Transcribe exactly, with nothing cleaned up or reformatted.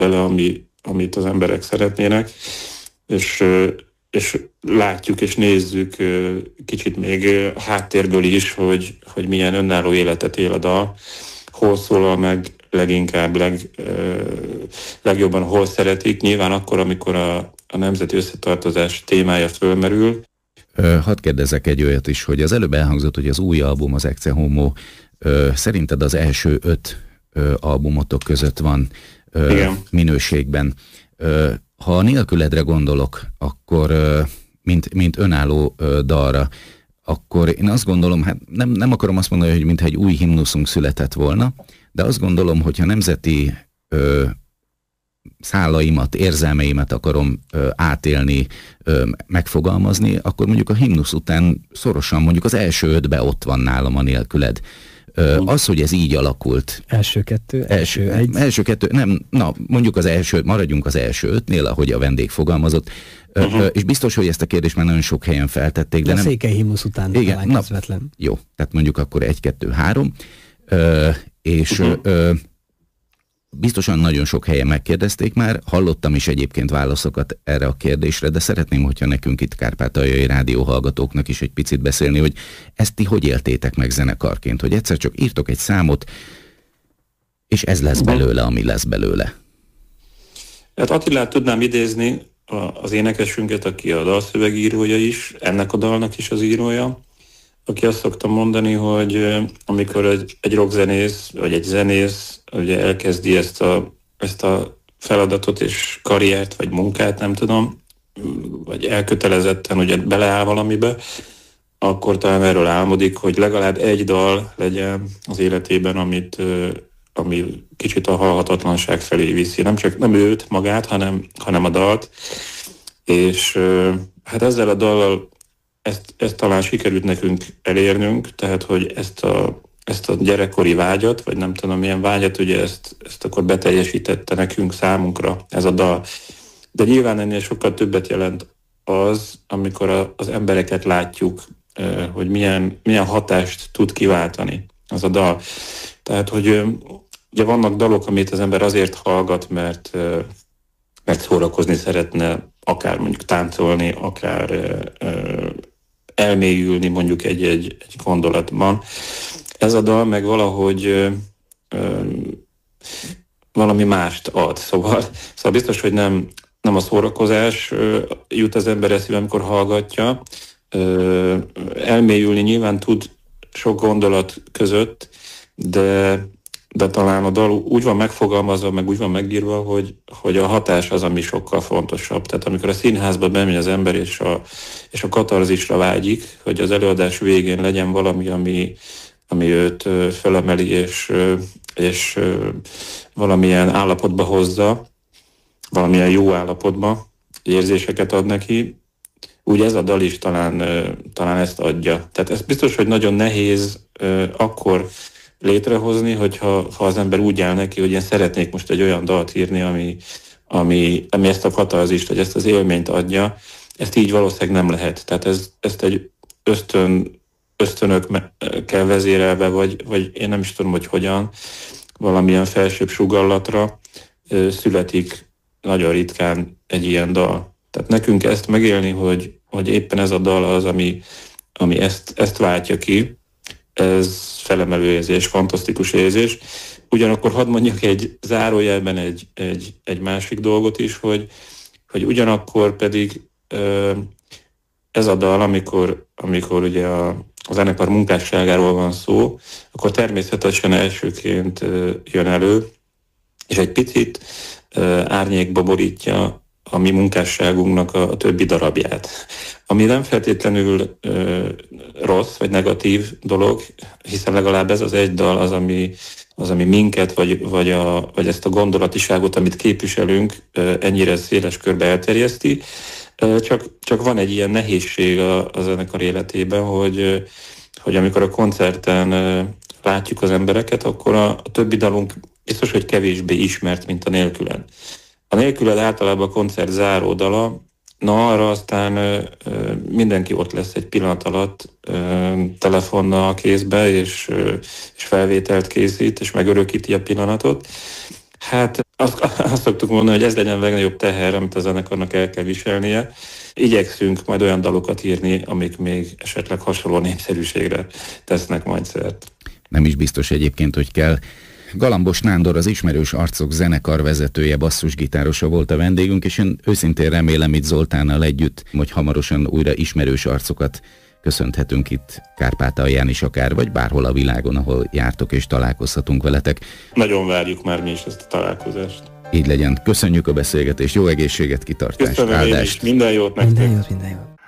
bele, ami, amit az emberek szeretnének, és, és látjuk és nézzük kicsit még háttérből is, hogy, hogy milyen önálló életet él a dal, hol szólal meg leginkább, leg, legjobban hol szeretik. Nyilván akkor, amikor a, a nemzeti összetartozás témája fölmerül. Hadd kérdezzek egy olyat is, hogy az előbb elhangzott, hogy az új album, az Ecce Homo, szerinted az első öt albumotok között van Igen. minőségben. Ha a Nélküledre gondolok, akkor mint, mint önálló dalra, akkor én azt gondolom, hát nem, nem akarom azt mondani, hogy mintha egy új himnuszunk született volna, de azt gondolom, hogyha nemzeti ö, szálaimat, érzelmeimet akarom ö, átélni, ö, megfogalmazni, akkor mondjuk a himnusz után szorosan mondjuk az első ötbe ott van nálam a Nélküled. Ö, az, hogy ez így alakult. Első kettő, első, első egy. Első kettő, nem, na mondjuk az első, maradjunk az első ötnél, ahogy a vendég fogalmazott. Uh-huh. És biztos, hogy ezt a kérdést már nagyon sok helyen feltették. De, de nem... Székely himnusz után igen, talán közvetlen. Jó, tehát mondjuk akkor egy, kettő, három. Ö, és uh-huh. ö, biztosan nagyon sok helyen megkérdezték már, hallottam is egyébként válaszokat erre a kérdésre, de szeretném, hogyha nekünk itt kárpátaljai rádióhallgatóknak is egy picit beszélni, hogy ezt ti hogy éltétek meg zenekarként, hogy egyszer csak írtok egy számot, és ez lesz belőle, ami lesz belőle. Hát Attilát tudnám idézni, az énekesünket, aki a dalszövegírója is, ennek a dalnak is az írója, aki azt szokta mondani, hogy amikor egy, egy rockzenész, vagy egy zenész ugye elkezdi ezt a, ezt a feladatot és karriert, vagy munkát, nem tudom, vagy elkötelezetten ugye beleáll valamibe, akkor talán erről álmodik, hogy legalább egy dal legyen az életében, amit, ami kicsit a halhatatlanság felé viszi. Nem csak nem őt magát, hanem, hanem a dalt. És hát ezzel a dallal ezt, ezt talán sikerült nekünk elérnünk, tehát hogy ezt a, ezt a gyerekkori vágyat, vagy nem tudom milyen vágyat, ugye ezt, ezt akkor beteljesítette nekünk, számunkra ez a dal. De nyilván ennél sokkal többet jelent az, amikor a, az embereket látjuk, hogy milyen, milyen hatást tud kiváltani az a dal. Tehát, hogy ugye vannak dalok, amit az ember azért hallgat, mert, mert szórakozni szeretne, akár mondjuk táncolni, akár elmélyülni mondjuk egy-egy egy gondolatban. Ez a dal meg valahogy ö, ö, valami mást ad. Szóval, szóval biztos, hogy nem, nem a szórakozás ö, jut az ember eszébe, amikor hallgatja. Ö, elmélyülni nyilván tud sok gondolat között, de, de talán a dal úgy van megfogalmazva, meg úgy van megírva, hogy, hogy a hatás az, ami sokkal fontosabb. Tehát amikor a színházba bemegy az ember, és a, és a katarzisra vágyik, hogy az előadás végén legyen valami, ami, ami őt felemeli, és, és valamilyen állapotba hozza, valamilyen jó állapotba, érzéseket ad neki, úgy ez a dal is talán, talán ezt adja. Tehát ez biztos, hogy nagyon nehéz akkor létrehozni, hogyha ha az ember úgy áll neki, hogy én szeretnék most egy olyan dalt írni, ami, ami, ami ezt a katarzist, vagy ezt az élményt adja. Ezt így valószínűleg nem lehet. Tehát ez, ezt egy ösztön, ösztönökkel vezérelve, vagy, vagy én nem is tudom, hogy hogyan, valamilyen felsőbb sugallatra születik nagyon ritkán egy ilyen dal. Tehát nekünk ezt megélni, hogy, hogy éppen ez a dal az, ami, ami ezt, ezt váltja ki, ez felemelő érzés, fantasztikus érzés. Ugyanakkor hadd mondjak egy zárójelben egy, egy, egy másik dolgot is, hogy, hogy ugyanakkor pedig ez a dal, amikor, amikor ugye a, a zenekar munkásságáról van szó, akkor természetesen elsőként jön elő, és egy picit árnyékba borítja a mi munkásságunknak a, a többi darabját. Ami nem feltétlenül ö, rossz vagy negatív dolog, hiszen legalább ez az egy dal az, ami, az, ami minket, vagy, vagy, a, vagy ezt a gondolatiságot, amit képviselünk, ö, ennyire széles körbe elterjeszti. Ö, csak, csak van egy ilyen nehézség a, a zenekar életében, hogy, hogy amikor a koncerten ö, látjuk az embereket, akkor a, a többi dalunk biztos, hogy kevésbé ismert, mint a Nélküled. A Nélküled általában a koncert záró dala, na arra aztán ö, ö, mindenki ott lesz egy pillanat alatt ö, telefonnal a kézbe, és, ö, és felvételt készít, és megörökíti a pillanatot. Hát Azt, azt szoktuk mondani, hogy ez legyen a legnagyobb teher, amit a zenekarnak el kell viselnie. Igyekszünk majd olyan dalokat írni, amik még esetleg hasonló népszerűségre tesznek majd szert. Nem is biztos egyébként, hogy kell. Galambos Nándor, az Ismerős Arcok zenekar vezetője, basszusgitárosa volt a vendégünk, és én őszintén remélem itt Zoltánnal együtt, hogy hamarosan újra ismerős arcokat köszönhetünk itt Kárpátalján is akár, vagy bárhol a világon, ahol jártok és találkozhatunk veletek. Nagyon várjuk már mi is ezt a találkozást. Így legyen. Köszönjük a beszélgetést, jó egészséget, kitartást, Köszönöm áldást. Én is. Minden jót nektek. Minden jót, minden jót.